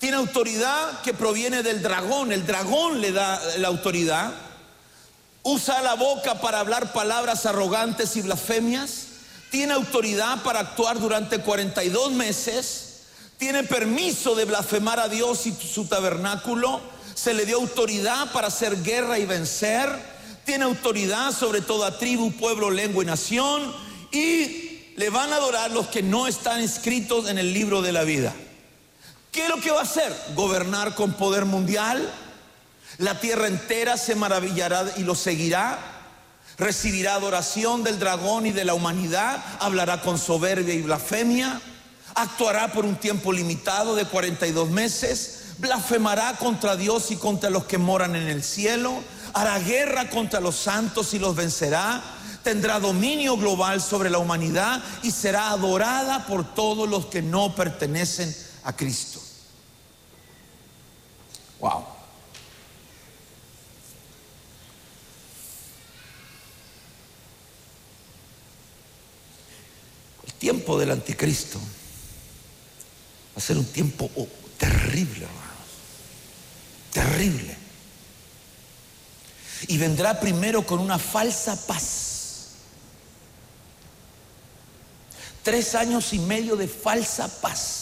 Tiene autoridad que proviene del dragón. El dragón le da la autoridad. Usa la boca para hablar palabras arrogantes y blasfemias. Tiene autoridad para actuar durante 42 meses. Tiene permiso de blasfemar a Dios y su tabernáculo. Se le dio autoridad para hacer guerra y vencer. Tiene autoridad sobre toda tribu, pueblo, lengua y nación. Y le van a adorar los que no están inscritos en el libro de la vida. ¿Qué es lo que va a hacer? Gobernar con poder mundial. La tierra entera se maravillará y lo seguirá. Recibirá adoración del dragón y de la humanidad. Hablará con soberbia y blasfemia. Actuará por un tiempo limitado de 42 meses. Blasfemará contra Dios y contra los que moran en el cielo. Hará guerra contra los santos y los vencerá. Tendrá dominio global sobre la humanidad y será adorada por todos los que no pertenecen a Cristo. Wow. El tiempo del anticristo va a ser un tiempo terrible, hermanos. Terrible. Y vendrá primero con una falsa paz. 3 años y medio de falsa paz.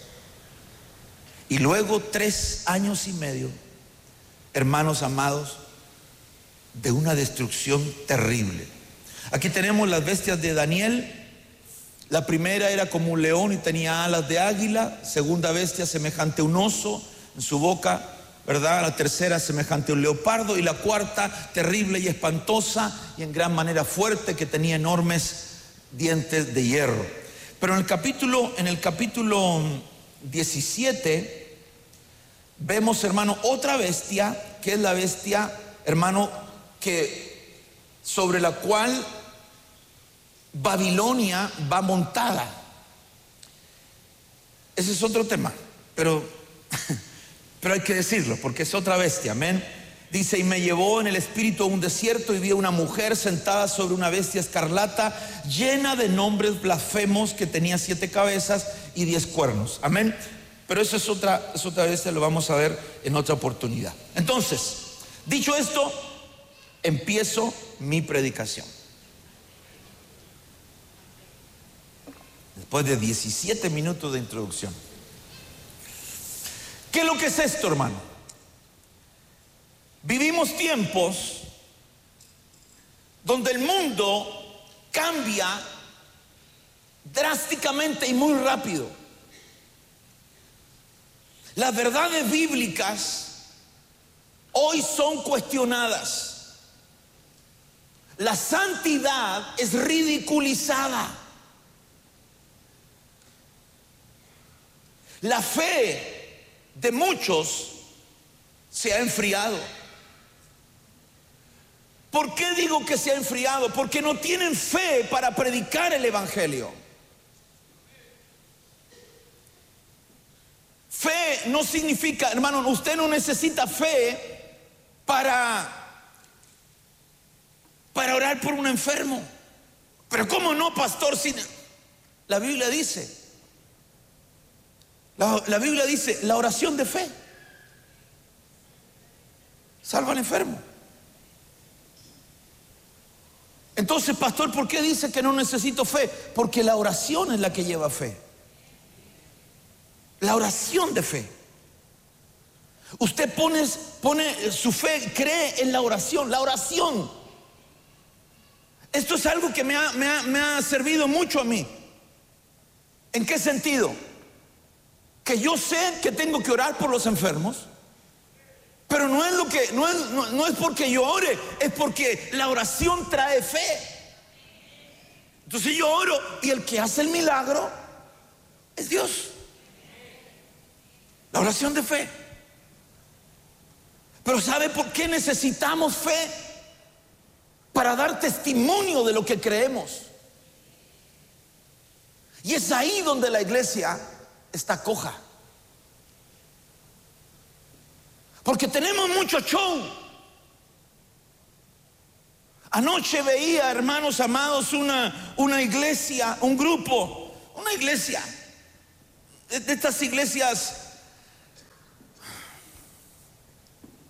Y luego 3 años y medio, hermanos amados, de una destrucción terrible. Aquí tenemos las bestias de Daniel. La primera era como un león y tenía alas de águila. Segunda bestia semejante a un oso en su boca, ¿verdad? La tercera semejante a un leopardo. Y la cuarta terrible y espantosa y en gran manera fuerte, que tenía enormes dientes de hierro. Pero en el capítulo 17 vemos, hermano, otra bestia, que es la bestia, hermano, que sobre la cual Babilonia va montada. Ese es otro tema, pero hay que decirlo porque es otra bestia. Amén. Dice: y me llevó en el espíritu a un desierto y vi a una mujer sentada sobre una bestia escarlata, llena de nombres blasfemos, que tenía 7 cabezas y 10 cuernos. Amén. Pero eso es otra bestia, lo vamos a ver en otra oportunidad. Entonces, dicho esto, empiezo mi predicación. Después de 17 minutos de introducción. ¿Qué es lo que es esto, hermano? Vivimos tiempos donde el mundo cambia drásticamente y muy rápido. Las verdades bíblicas hoy son cuestionadas. La santidad es ridiculizada. La fe de muchos se ha enfriado. ¿Por qué digo que se ha enfriado? Porque no tienen fe para predicar el evangelio. Fe no significa, hermano, usted no necesita fe para orar por un enfermo. Pero ¿cómo no, pastor? Si la Biblia dice, la Biblia dice, la oración de fe salva al enfermo. Entonces, pastor, ¿por qué dice que no necesito fe? Porque la oración es la que lleva fe. La oración de fe. Usted pone su fe, cree en la oración. La oración. Esto es algo que me ha servido mucho a mí. ¿En qué sentido? Que yo sé que tengo que orar por los enfermos, pero no es porque yo ore, es porque la oración trae fe. Entonces yo oro y el que hace el milagro es Dios. La oración de fe. Pero ¿sabe por qué necesitamos fe? Para dar testimonio de lo que creemos. Y es ahí donde la iglesia está coja. Porque tenemos mucho show. Anoche veía, hermanos amados, una iglesia, un grupo, una iglesia de estas iglesias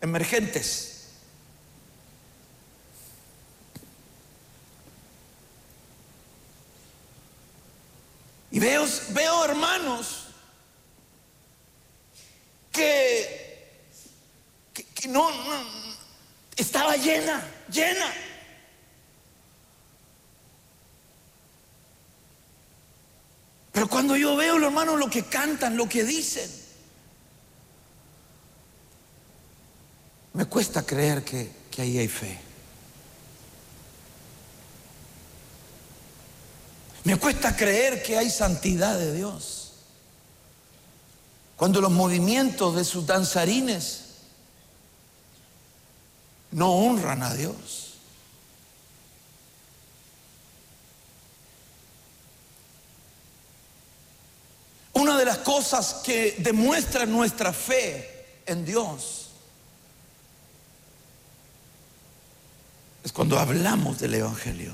emergentes. Y veo hermanos que no, estaba llena. Pero cuando yo veo los hermanos lo que cantan, lo que dicen, me cuesta creer que ahí hay fe. Me cuesta creer que hay santidad de Dios. Cuando los movimientos de sus danzarines no honran a Dios. Una de las cosas que demuestra nuestra fe en Dios es cuando hablamos del Evangelio.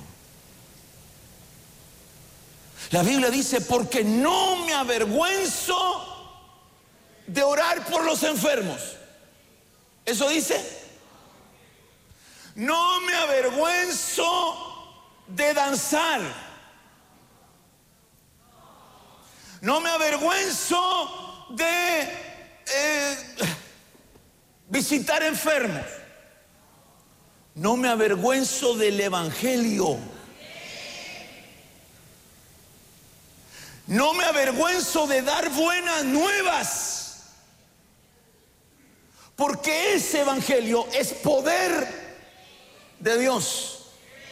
La Biblia dice, porque no me avergüenzo de orar por los enfermos. ¿Eso dice? No me avergüenzo de danzar. No me avergüenzo de visitar enfermos. No me avergüenzo del Evangelio. No me avergüenzo de dar buenas nuevas, porque ese evangelio es poder de Dios.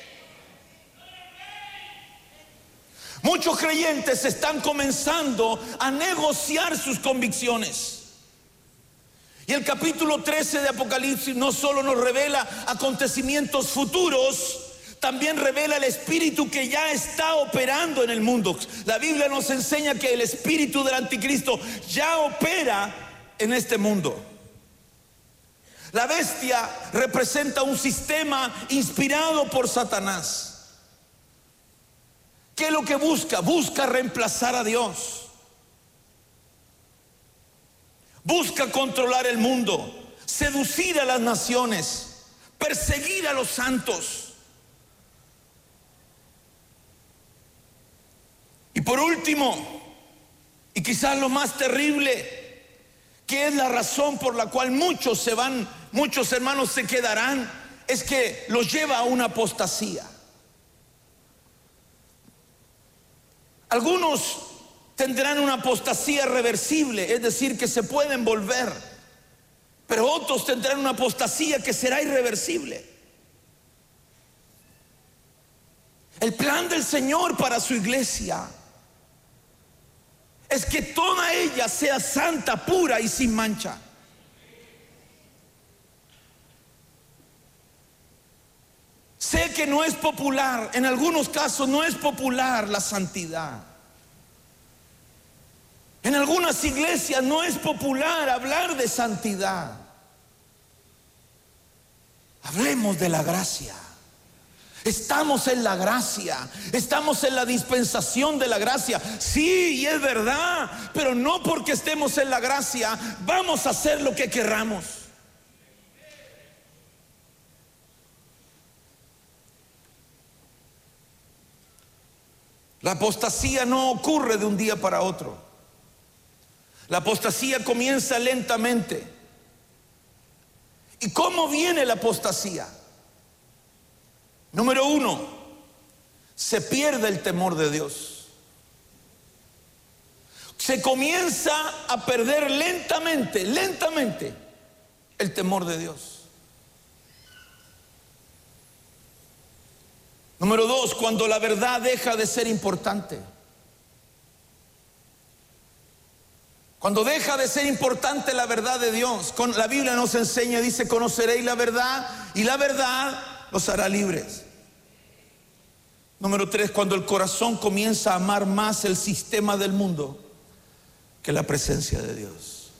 Muchos creyentes están comenzando a negociar sus convicciones. Y el capítulo 13 de Apocalipsis no solo nos revela acontecimientos futuros, también revela el espíritu que ya está operando en el mundo. La Biblia nos enseña que el espíritu del anticristo ya opera en este mundo. La bestia representa un sistema inspirado por Satanás. ¿Qué es lo que busca? Busca reemplazar a Dios. Busca controlar el mundo, seducir a las naciones, perseguir a los santos. Y por último, y quizás lo más terrible, que es la razón por la cual muchos se van, muchos hermanos se quedarán, es que los lleva a una apostasía. Algunos tendrán una apostasía reversible, es decir, que se pueden volver, pero otros tendrán una apostasía que será irreversible. El plan del Señor para su iglesia es que toda ella sea santa, pura y sin mancha. Sé que no es popular, en algunos casos no es popular la santidad. En algunas iglesias no es popular hablar de santidad. Hablemos de la gracia. Estamos en la gracia, estamos en la dispensación de la gracia. Sí, y es verdad, pero no porque estemos en la gracia vamos a hacer lo que querramos. La apostasía no ocurre de un día para otro. La apostasía comienza lentamente. ¿Y cómo viene la apostasía? Número uno, se pierde el temor de Dios. Se comienza a perder lentamente el temor de Dios. Número dos, cuando la verdad deja de ser importante. Cuando deja de ser importante la verdad de Dios. La Biblia nos enseña, dice, conoceréis la verdad y la verdad los hará libres. Número tres, cuando el corazón comienza a amar más el sistema del mundo que la presencia de Dios.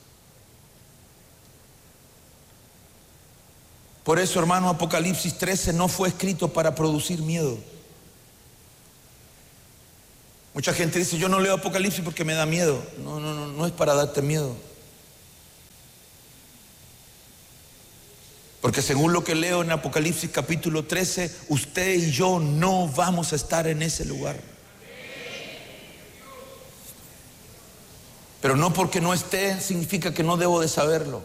Por eso, hermano, Apocalipsis 13 no fue escrito para producir miedo. Mucha gente dice, yo no leo Apocalipsis porque me da miedo. No es para darte miedo. Porque según lo que leo en Apocalipsis capítulo 13, usted y yo no vamos a estar en ese lugar. Pero no porque no esté significa que no debo de saberlo.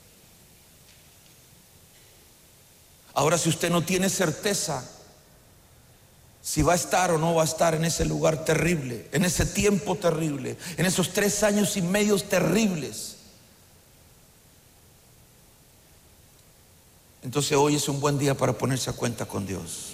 Ahora, si usted no tiene certeza si va a estar o no va a estar en ese lugar terrible, en ese tiempo terrible, en esos 3 años y medio terribles, entonces hoy es un buen día para ponerse a cuenta con Dios.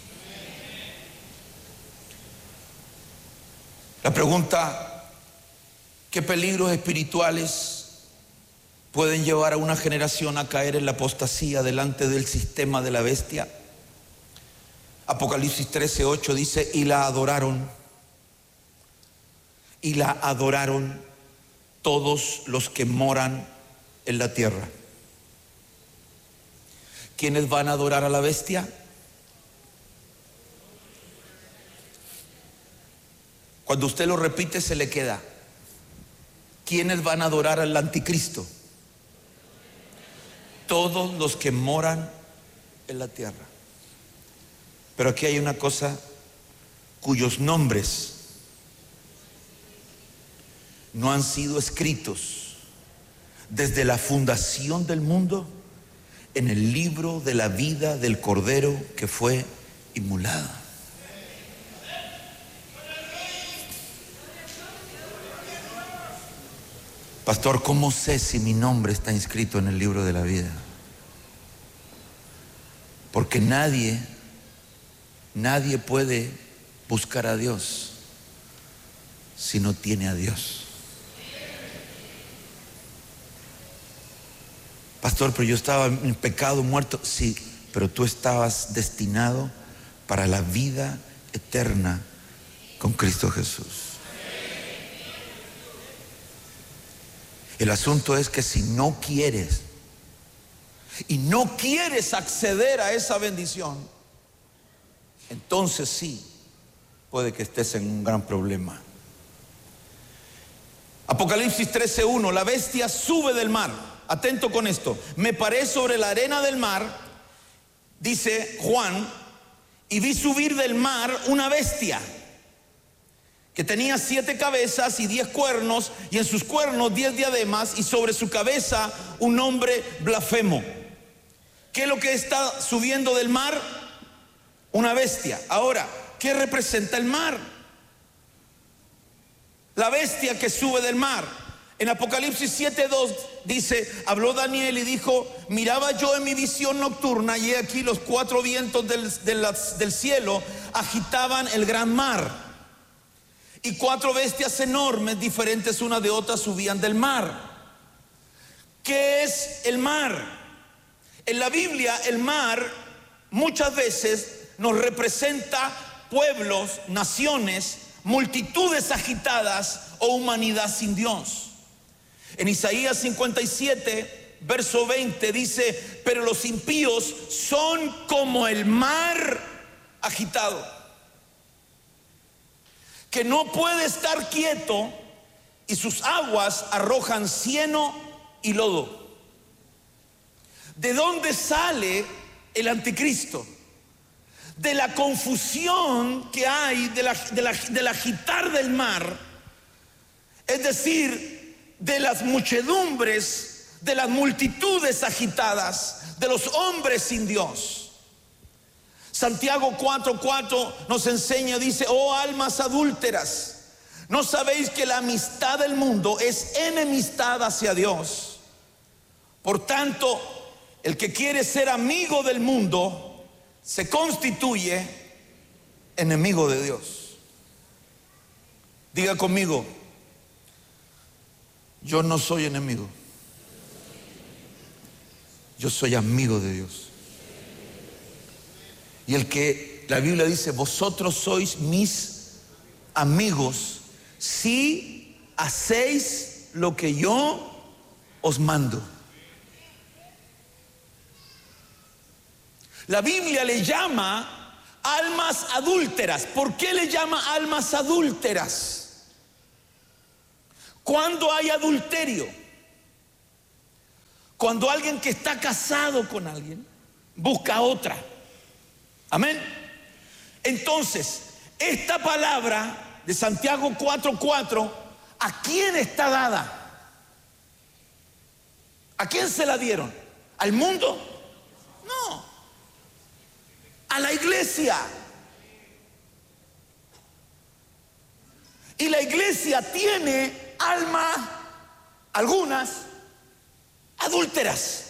La pregunta: ¿qué peligros espirituales pueden llevar a una generación a caer en la apostasía delante del sistema de la bestia? Apocalipsis 13:8 dice: y la adoraron todos los que moran en la tierra. ¿Quiénes van a adorar a la bestia? Cuando usted lo repite se le queda. ¿Quiénes van a adorar al anticristo? Todos los que moran en la tierra. Pero aquí hay una cosa cuyos nombres no han sido escritos desde la fundación del mundo en el libro de la vida del Cordero que fue inmolado. Pastor, ¿cómo sé si mi nombre está inscrito en el libro de la vida? Porque nadie puede buscar a Dios si no tiene a Dios. Pastor, pero yo estaba en pecado muerto. Sí, pero tú estabas destinado para la vida eterna con Cristo Jesús. El asunto es que si no quieres y no quieres acceder a esa bendición, entonces sí, puede que estés en un gran problema. Apocalipsis 13:1, la bestia sube del mar. Atento con esto. Me paré sobre la arena del mar, dice Juan, y vi subir del mar una bestia que tenía 7 cabezas y 10 cuernos, y en sus cuernos 10 diademas, y sobre su cabeza un nombre blasfemo. ¿Qué es lo que está subiendo del mar? Una bestia. Ahora, ¿qué representa el mar? La bestia que sube del mar. En Apocalipsis 7:2 dice: habló Daniel y dijo: miraba yo en mi visión nocturna, y he aquí los 4 vientos del cielo agitaban el gran mar, y 4 bestias enormes, diferentes unas de otras, subían del mar. ¿Qué es el mar? En la Biblia el mar muchas veces nos representa pueblos, naciones, multitudes agitadas o humanidad sin Dios. En Isaías 57, verso 20 dice: pero los impíos son como el mar agitado, que no puede estar quieto, y sus aguas arrojan cieno y lodo. ¿De dónde sale el anticristo? De la confusión que hay, del agitar del mar, es decir, de las muchedumbres, de las multitudes agitadas, de los hombres sin Dios. Santiago 4:4 nos enseña, dice: oh almas adúlteras, ¿no sabéis que la amistad del mundo es enemistad hacia Dios? Por tanto, el que quiere ser amigo del mundo se constituye enemigo de Dios. Diga conmigo: yo no soy enemigo, yo soy amigo de Dios. Y el que, la Biblia dice: vosotros sois mis amigos si hacéis lo que yo os mando. La Biblia le llama almas adúlteras. ¿Por qué le llama almas adúlteras? ¿Cuándo hay adulterio? Cuando alguien que está casado con alguien busca otra. Amén. Entonces, esta palabra de Santiago 4:4, ¿a quién está dada? ¿A quién se la dieron? ¿Al mundo? No, a la iglesia. Y la iglesia tiene almas, algunas adúlteras.